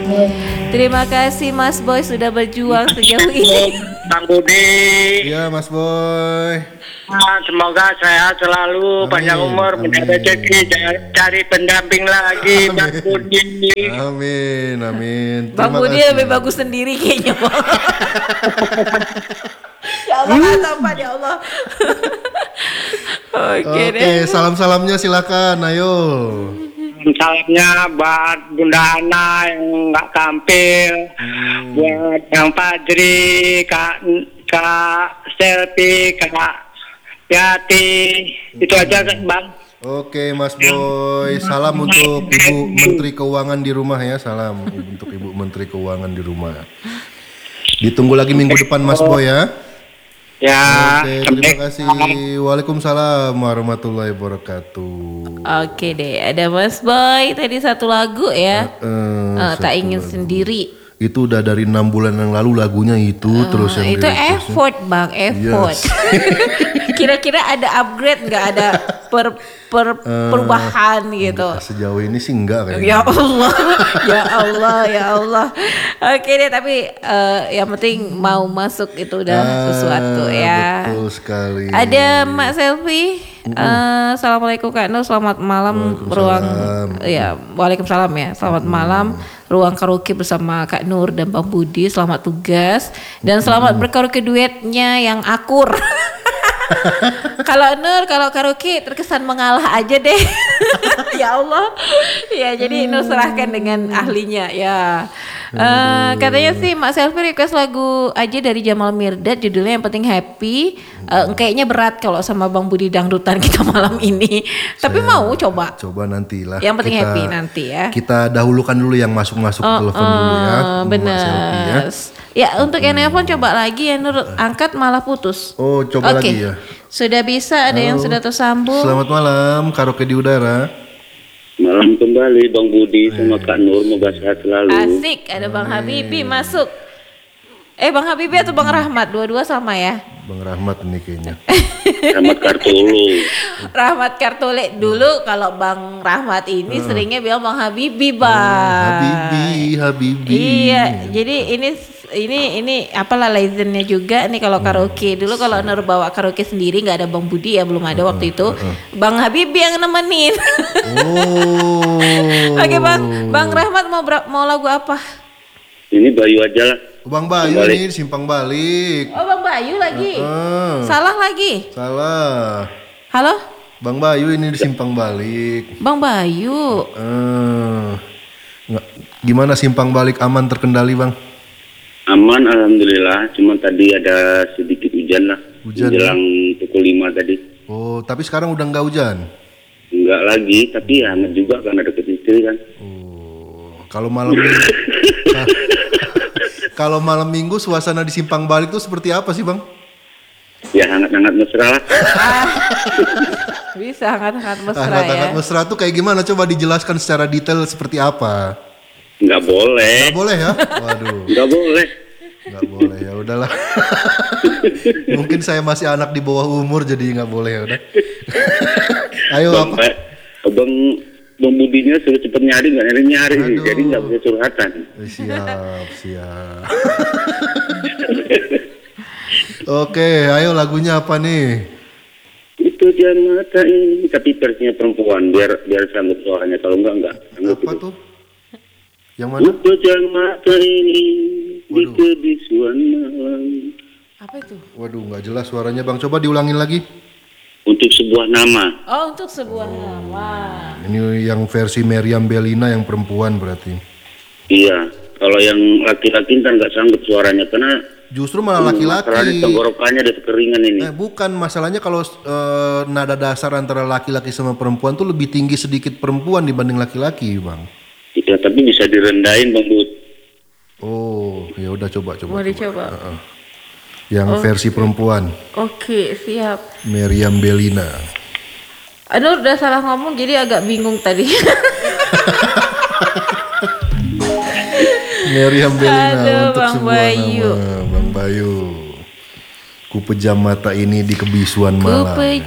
Terima kasih Mas Boy sudah berjuang sejauh ini. Bang Budi. Iya Mas Boy. Semoga sehat selalu, panjang umur, punya rezeki, cari pendamping lagi, Bang Budi. Amin. Bang Terima Budi kasih. lebih bagus sendiri kayaknya Bang. Ya Allah, tampan ya Allah. Oke deh. Salam-salamnya silakan, ayo. Salamnya buat Bunda Ana yang nggak tampil, buat yang Fajri, Kak Selfie, Kak Yati, itu aja Bang. Oke Mas Boy, salam untuk Ibu Menteri Keuangan di rumah ya, salam untuk Ibu Menteri Keuangan di rumah. Ditunggu lagi minggu depan Mas Boy ya. Ya, Oke, terima kasih. Waalaikumsalam warahmatullahi wabarakatuh. Oke deh, ada Mas Boy tadi satu lagu ya. Tak Satu ingin lagu. sendiri. Itu udah dari 6 bulan yang lalu lagunya itu terus yang Itu requestnya. effort Bang, effort. Yes. Kira-kira ada upgrade nggak, ada perubahan gitu? Sejauh ini sih enggak kayaknya. Ya Allah, ya Allah, ya Allah. Oke deh, tapi yang penting mau masuk itu udah sesuatu ya. Betul sekali. Ada Mak Selfie. Assalamualaikum Kak Nur, selamat malam ruang. Ya, waalaikumsalam ya. Selamat malam ruang karaoke bersama Kak Nur dan Bang Budi. Selamat tugas dan selamat berkaraoke duetnya yang akur. Kalau Nur, kalau karaoke terkesan mengalah aja deh. Ya Allah. Ya, jadi Nur serahkan dengan ahlinya ya. Katanya sih Mak Selfie request lagu aja dari Jamal Mirdad, judulnya Yang Penting Happy. Kayaknya berat kalau sama Bang Budi dangdutan kita malam ini. Tapi mau coba. Coba nantilah. Yang penting happy nanti ya. Kita dahulukan dulu yang masuk telepon dulu ya. Mbak Selfie ya. Ya, untuk yang nelpon coba lagi ya Nur, angkat malah putus. Oh, coba Oke. lagi ya. Sudah bisa, ada yang sudah tersambung. Selamat malam, karaoke di udara. Malam kembali Bang Budi sama Kak Nur, semoga sehat selalu. Asik, ada Bang Habibi masuk. Bang Habibi atau Bang Rahmat, dua-dua sama ya. Bang Rahmat ini kayaknya. Rahmat Kartulu. Rahmat Kartole dulu, kalau Bang Rahmat ini seringnya bilang Bang Habibi, Bang. Habibi. Iya, jadi ini apalah licennya juga nih kalau karaoke. Dulu kalau Nur bawa karaoke sendiri nggak ada Bang Budi ya, belum ada waktu itu. Bang Habibi yang nemenin. Oh. Oke Bang Rahmat mau lagu apa? Ini Bayu aja lah. Bang Bayu ini simpang balik. Oh Bang Bayu lagi. Salah lagi. Salah. Halo? Bang Bayu ini simpang balik. Bang Bayu. Nggak, gimana simpang balik aman terkendali Bang? Aman alhamdulillah, cuma tadi ada sedikit hujan lah. Hujan, Menjelang pukul 5 tadi. Oh, tapi sekarang udah nggak hujan? Enggak lagi, tapi ya hangat juga kan, ada istri kan. Oh, kalau malam kalau malam minggu suasana di simpang balik tuh seperti apa sih Bang? Ya hangat-hangat mesra lah. Bisa hangat-hangat mesra Hangat-hangat ya. mesra tuh kayak gimana? Coba dijelaskan secara detail seperti apa? Enggak boleh. Nggak boleh ya? Waduh. Enggak boleh. Nggak boleh, ya udahlah. Mungkin saya masih anak di bawah umur jadi nggak boleh, ya udah. Ayo apa? Abang Budinya suruh cepet nyari, nggak nyari, Aduh. jadi nggak bisa curhatan. Siap. Oke, ayo lagunya apa nih? Itu dia mata ini, tapi versinya perempuan, biar sanggup suaranya, kalau enggak sanggup. Apa itu. tuh? Yang mana? Itu dia mata ini di kebisuan malam. Apa itu? Waduh, nggak jelas suaranya Bang. Coba diulangin lagi. Untuk sebuah nama. Oh, untuk sebuah nama. Ini yang versi Meriam Bellina yang perempuan berarti. Iya, kalau yang laki-laki kan nggak sanggup suaranya karena Justru malah masalahnya laki-laki. tenggorokannya ada kekeringan ini. Bukan, masalahnya kalau nada dasar antara laki-laki sama perempuan tuh lebih tinggi sedikit perempuan dibanding laki-laki, Bang. Iya, tapi bisa direndahin Bang Bud. Oh, ya udah coba. Mau dicoba? Yang versi perempuan, Oke, siap. Meriam Bellina. Aduh, udah salah ngomong jadi agak bingung tadi. Meriam Bellina Aduh, untuk Bang sebuah Bayu. nama, Bang Bayu. Ku pejam mata ini di kebisuan Ku malam. pejam